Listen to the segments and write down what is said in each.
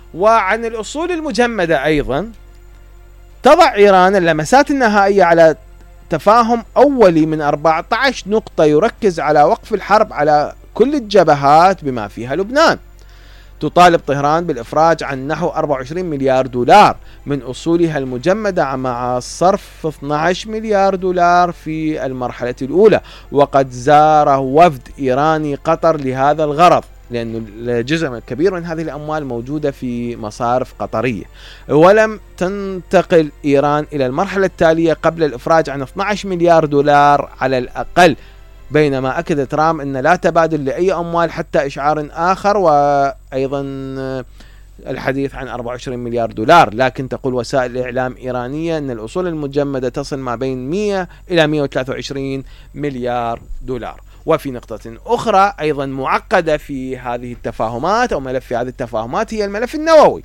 وعن الأصول المجمدة أيضا تضع إيران اللمسات النهائية على تفاهم أولي من 14 نقطة يركز على وقف الحرب على كل الجبهات بما فيها لبنان. تطالب طهران بالإفراج عن نحو 24 مليار دولار من أصولها المجمدة مع صرف 12 مليار دولار في المرحلة الأولى، وقد زار وفد إيراني قطر لهذا الغرض، لأن جزء كبير من هذه الأموال موجودة في مصارف قطرية. ولم تنتقل إيران إلى المرحلة التالية قبل الإفراج عن 12 مليار دولار على الأقل، بينما أكد ترامب أن لا تبادل لأي أموال حتى إشعار آخر، وأيضا الحديث عن 24 مليار دولار. لكن تقول وسائل الإعلام إيرانية أن الأصول المجمدة تصل ما بين 100 إلى 123 مليار دولار. وفي نقطة أخرى أيضا معقدة في هذه التفاهمات أو ملف في هذه التفاهمات هي الملف النووي،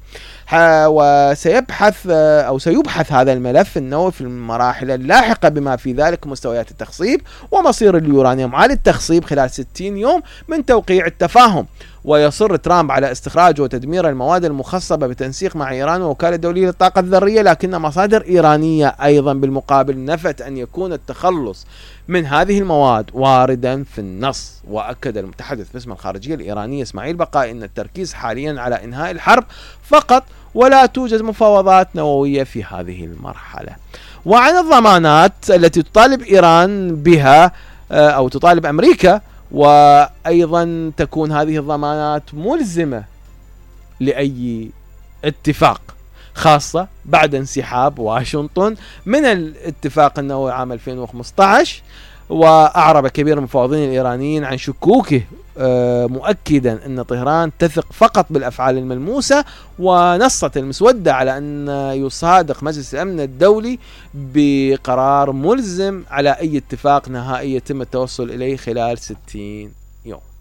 سيبحث هذا الملف النووي في المراحل اللاحقة بما في ذلك مستويات التخصيب ومصير اليورانيوم على التخصيب خلال 60 يوم من توقيع التفاهم. ويصر ترامب على استخراج وتدمير المواد المخصبة بتنسيق مع إيران ووكالة دولية للطاقة الذرية، لكن مصادر إيرانية أيضا بالمقابل نفت أن يكون التخلص من هذه المواد واردا في النص. وأكد المتحدث باسم الخارجية الإيرانية إسماعيل بقائي أن التركيز حاليا على إنهاء الحرب فقط، ولا توجد مفاوضات نووية في هذه المرحلة. وعن الضمانات التي تطالب إيران بها أو تطالب أمريكا، وأيضا تكون هذه الضمانات ملزمة لأي اتفاق، خاصة بعد انسحاب واشنطن من الاتفاق النووي عام 2015. وأعرب كبير المفاوضين الإيرانيين عن شكوكه مؤكدا أن طهران تثق فقط بالأفعال الملموسة، ونصت المسودة على أن يصادق مجلس الأمن الدولي بقرار ملزم على أي اتفاق نهائي يتم التوصل إليه خلال 60 يوم.